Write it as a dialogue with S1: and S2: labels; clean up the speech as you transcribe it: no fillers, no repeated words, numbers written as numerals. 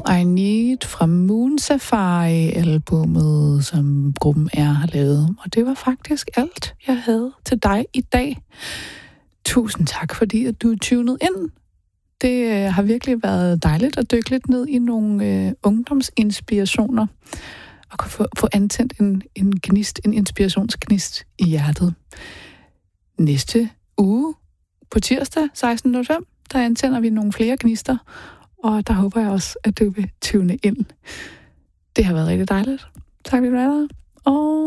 S1: All I Need fra Moon Safari-albummet, som gruppen R har lavet. Og det var faktisk alt, jeg havde til dig i dag. Tusind tak, fordi at du er tunet ind. Det har virkelig været dejligt at dykke lidt ned i nogle ungdomsinspirationer og kunne få antændt en gnist, en inspirationsgnist i hjertet. Næste uge på tirsdag 16.05, der antænder vi nogle flere gnister, og der håber jeg også, at du vil tune ind. Det har været rigtig dejligt. Tak fordi du er der. Og